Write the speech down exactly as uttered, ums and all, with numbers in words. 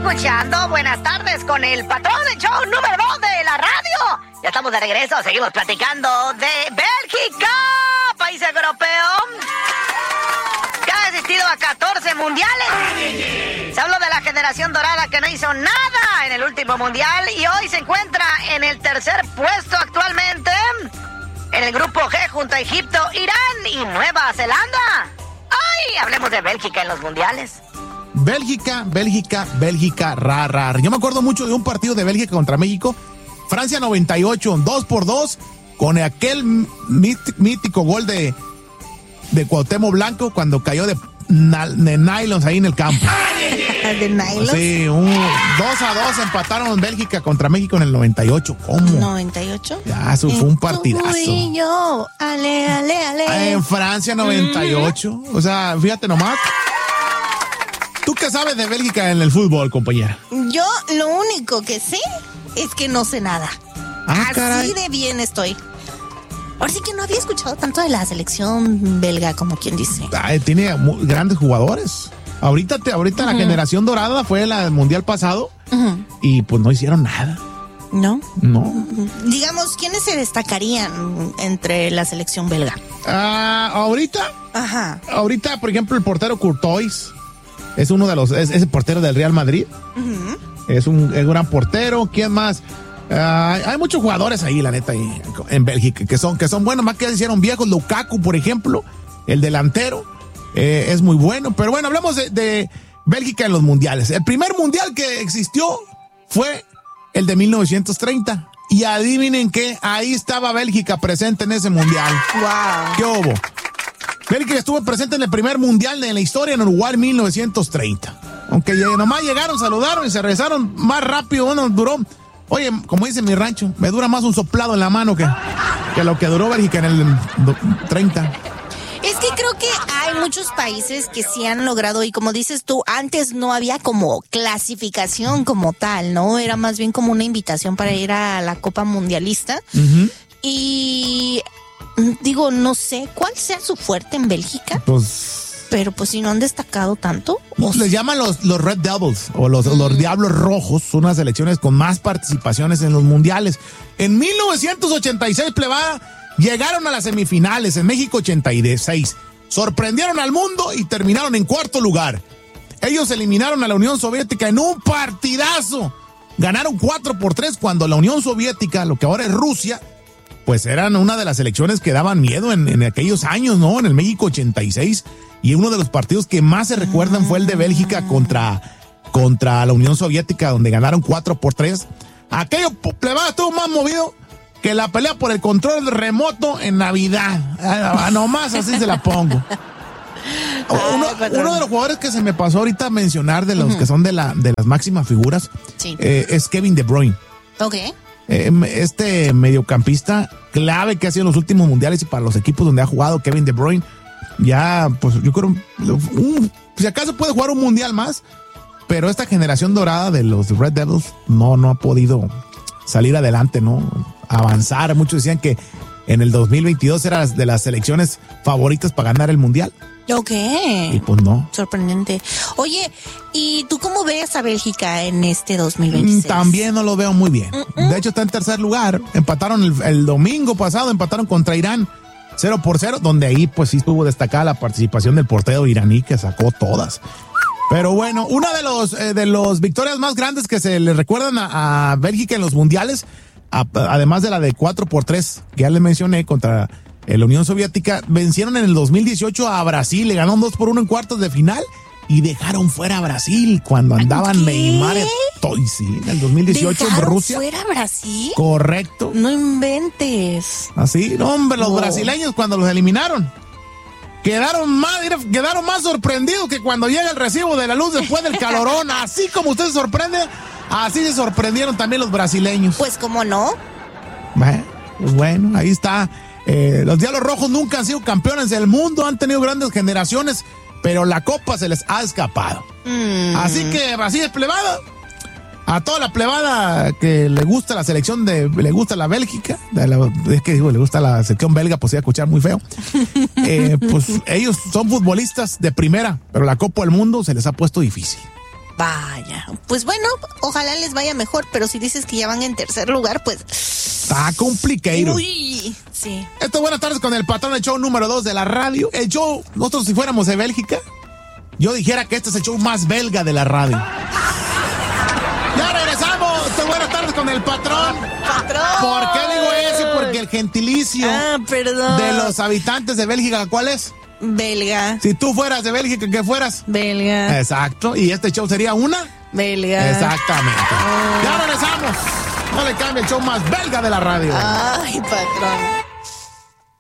escuchando Buenas Tardes con el patrón del show número dos de la radio. Ya estamos de regreso, seguimos platicando de Bélgica, país europeo, que ha asistido a catorce mundiales. Se habló de la generación dorada que no hizo nada en el último mundial y hoy se encuentra en el tercer puesto actualmente en el grupo G junto a Egipto, Irán y Nueva Zelanda. ¡Ay! Hablemos de Bélgica en los mundiales. Bélgica, Bélgica, Bélgica, ra, ra. Yo me acuerdo mucho de un partido de Bélgica contra México. Francia noventa y ocho, dos por dos, con aquel mítico gol de, de Cuauhtémoc Blanco cuando cayó de, de nylons ahí en el campo. ¿De nylons? Sí, un dos a dos empataron Bélgica contra México en el noventa y ocho. ¿Cómo? ¿noventa y ocho? Ya, eso fue un partidazo. Y yo, ale, ale, ale. En Francia noventa y ocho. Mm. O sea, fíjate nomás. ¿Tú qué sabes de Bélgica en el fútbol, compañera? Yo lo único que sé es que no sé nada. Ah, Así caray. de bien estoy. Ahora sí que no había escuchado tanto de la selección belga, como quien dice. Ay, tiene muy grandes jugadores. Ahorita, te, ahorita uh-huh. La generación dorada fue la del mundial pasado uh-huh. y pues no hicieron nada. ¿No? No. Digamos, ¿quiénes se destacarían entre la selección belga? Ah, ahorita. Ajá. Ahorita, por ejemplo, el portero Courtois es uno de los, es, es el portero del Real Madrid. Uh-huh. Es un, es un gran portero. ¿Quién más? Uh, hay muchos jugadores ahí, la neta, ahí, en Bélgica, que son, que son buenos, más que ya se hicieron viejos. Lukaku, por ejemplo, el delantero, eh, es muy bueno. Pero bueno, hablamos de, de Bélgica en los mundiales. El primer mundial que existió fue el de mil novecientos treinta. Y adivinen qué, ahí estaba Bélgica presente en ese mundial. ¡Wow! ¿Qué hubo? Bélgica estuvo presente en el primer mundial de la historia en Uruguay en mil novecientos treinta. Aunque nomás llegaron, saludaron y se regresaron más rápido. Bueno, duró, oye, como dice mi rancho, me dura más un soplado en la mano que, que lo que duró Bélgica en el treinta. Es que creo que hay muchos países que sí han logrado, y como dices tú, antes no había como clasificación como tal, ¿no? Era más bien como una invitación para ir a la Copa Mundialista. Uh-huh. Y digo, no sé, ¿cuál sea su fuerte en Bélgica? Pues... Pero pues si no han destacado tanto. Les llaman los, los Red Devils o los, mm. los Diablos Rojos. Son unas selecciones con más participaciones en los mundiales. En mil novecientos ochenta y seis, plebada, llegaron a las semifinales. En México ochenta y seis. Sorprendieron al mundo y terminaron en cuarto lugar. Ellos eliminaron a la Unión Soviética en un partidazo. Ganaron cuatro por tres cuando la Unión Soviética, lo que ahora es Rusia, pues eran una de las selecciones que daban miedo en, en aquellos años, ¿no? En el México ochenta y seis. Y uno de los partidos que más se recuerdan fue el de Bélgica contra, contra la Unión Soviética, donde ganaron cuatro por tres. Aquello, plebada, estuvo más movido que la pelea por el control remoto en Navidad. Ah, nomás así se la pongo. Uno, uno de los jugadores que se me pasó ahorita a mencionar, de los uh-huh. que son de, la, de las máximas figuras, sí. eh, es Kevin De Bruyne. Ok. Eh, este mediocampista clave que ha sido en los últimos mundiales y para los equipos donde ha jugado Kevin De Bruyne. Ya, pues yo creo, un, si acaso puede jugar un mundial más, pero esta generación dorada de los Red Devils no, no ha podido salir adelante, ¿no? Avanzar. Muchos decían que en el dos mil veintidós era de las selecciones favoritas para ganar el mundial. Ok. Y pues no. Sorprendente. Oye, ¿y tú cómo ves a Bélgica en este dos mil veintiséis? También no lo veo muy bien. Uh-uh. De hecho, está en tercer lugar. Empataron el, el domingo pasado, empataron contra Irán. Cero por cero, donde ahí pues sí estuvo destacada la participación del portero iraní que sacó todas. Pero bueno, una de los eh, de los victorias más grandes que se le recuerdan a, a Bélgica en los mundiales, a, además de la de cuatro por tres que ya le mencioné contra la Unión Soviética, vencieron en el dos mil dieciocho a Brasil, le ganaron dos por uno en cuartos de final y dejaron fuera a Brasil cuando andaban ¿Qué? Neymar y sí, en el dos mil dieciocho en Rusia. ¿Fuera a Brasil? Correcto. No inventes. Así, no, hombre, los no. brasileños cuando los eliminaron quedaron más, quedaron más sorprendidos que cuando llega el recibo de la luz después del calorón. Así como usted se sorprende, así se sorprendieron también los brasileños. Pues cómo no. Bueno, pues bueno, ahí está. Eh, los Diablos Rojos nunca han sido campeones del mundo, han tenido grandes generaciones, pero la copa se les ha escapado. Mm. Así que así es, plebada. A toda la plebada que le gusta la selección de, le gusta la Bélgica, de la, es que digo, le gusta la selección belga, pues se va a escuchar muy feo. Eh, pues ellos son futbolistas de primera, pero la Copa del Mundo se les ha puesto difícil. Vaya, pues bueno, ojalá les vaya mejor, pero si dices que ya van en tercer lugar, pues... Está complicado. Uy, sí. Esto, buenas tardes con el patrón del show número dos de la radio. El show, nosotros si fuéramos de Bélgica, yo dijera que este es el show más belga de la radio. Ya regresamos. Esto, buenas tardes con el patrón. Patrón. ¿Por qué digo eso? Porque el gentilicio Ah, perdón. de los habitantes de Bélgica, ¿cuál es? Belga. Si tú fueras de Bélgica, ¿qué fueras? Belga. Exacto. ¿Y este show sería una? Belga. Exactamente. Oh. Ya regresamos. No le cambie, el show más belga de la radio. Ay, patrón.